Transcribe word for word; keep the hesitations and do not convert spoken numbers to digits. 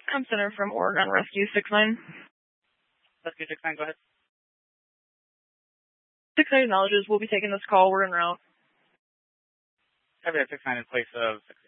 I'm Center from Oregon Rescue six nine. Rescue six nine, go ahead. six nine acknowledges we'll be taking this call. We're en route. Copy that six nine in place of six